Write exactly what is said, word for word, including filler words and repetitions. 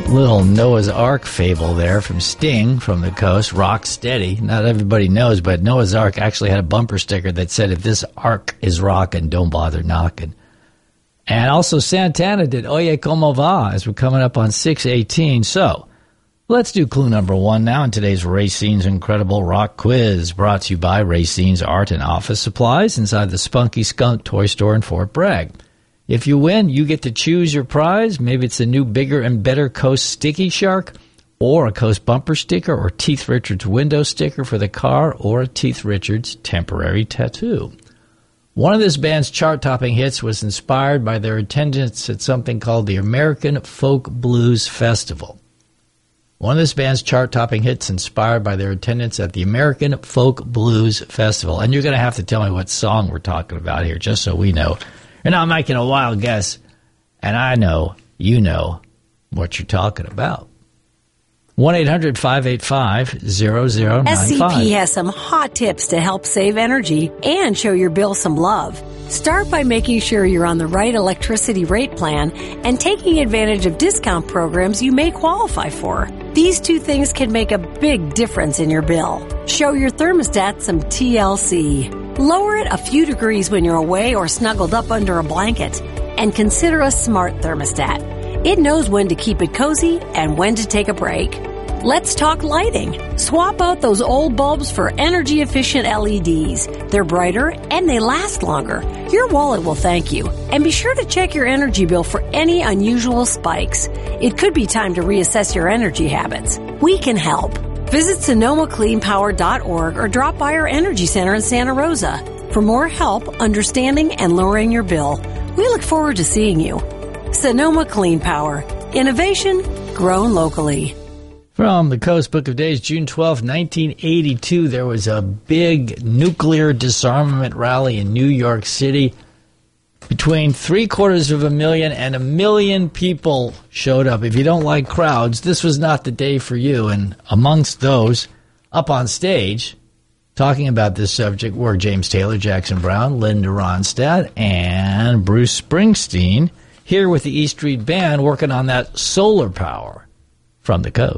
Little Noah's Ark fable there from Sting from the Coast, Rock Steady. Not everybody knows, but Noah's Ark actually had a bumper sticker that said, if this ark is rockin', don't bother knocking. And also Santana did Oye Como Va as we're coming up on six eighteen. So let's do clue number one now in today's Racine's Incredible Rock Quiz, brought to you by Racine's Art and Office Supplies inside the Spunky Skunk Toy Store in Fort Bragg. If you win, you get to choose your prize. Maybe it's a new, bigger, and better Coast Sticky Shark, or a Coast bumper sticker, or Teeth Richards window sticker for the car, or a Teeth Richards temporary tattoo. One of this band's chart-topping hits was inspired by their attendance at something called the American Folk Blues Festival. One of this band's chart-topping hits inspired by their attendance at the American Folk Blues Festival. And you're going to have to tell me what song we're talking about here, just so we know. You're not making a wild guess, and I know you know what you're talking about. one eight hundred five eight five zero zero nine five. S C P has some hot tips to help save energy and show your bill some love. Start by making sure you're on the right electricity rate plan and taking advantage of discount programs you may qualify for. These two things can make a big difference in your bill. Show your thermostat some T L C. Lower it a few degrees when you're away or snuggled up under a blanket. And consider a smart thermostat. It knows when to keep it cozy and when to take a break. Let's talk lighting. Swap out those old bulbs for energy-efficient L E Ds. They're brighter and they last longer. Your wallet will thank you. And be sure to check your energy bill for any unusual spikes. It could be time to reassess your energy habits. We can help. Visit Sonoma Clean Power dot org or drop by our Energy Center in Santa Rosa. For more help understanding and lowering your bill, we look forward to seeing you. Sonoma Clean Power. Innovation grown locally. From the Coast Book of Days, June twelfth, nineteen eighty-two, there was a big nuclear disarmament rally in New York City. Between three quarters of a million and a million people showed up. If you don't like crowds, this was not the day for you. And amongst those, up on stage, talking about this subject were James Taylor, Jackson Browne, Linda Ronstadt, and Bruce Springsteen, here with the E Street Band working on that solar power from the Coast.